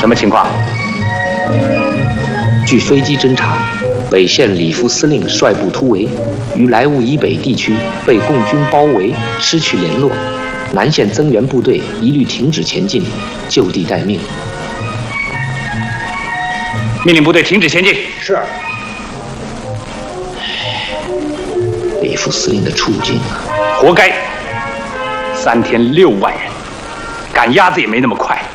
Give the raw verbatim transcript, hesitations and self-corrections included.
什么情况？ 据飞机侦查，北线李副司令率部突围，于莱芜以北地区被共军包围，失去联络。南线增援部队一律停止前进，就地待命。 命令部队停止前进。 是。李副司令的处境啊， 活该！三天六万人，赶鸭子也没那么快。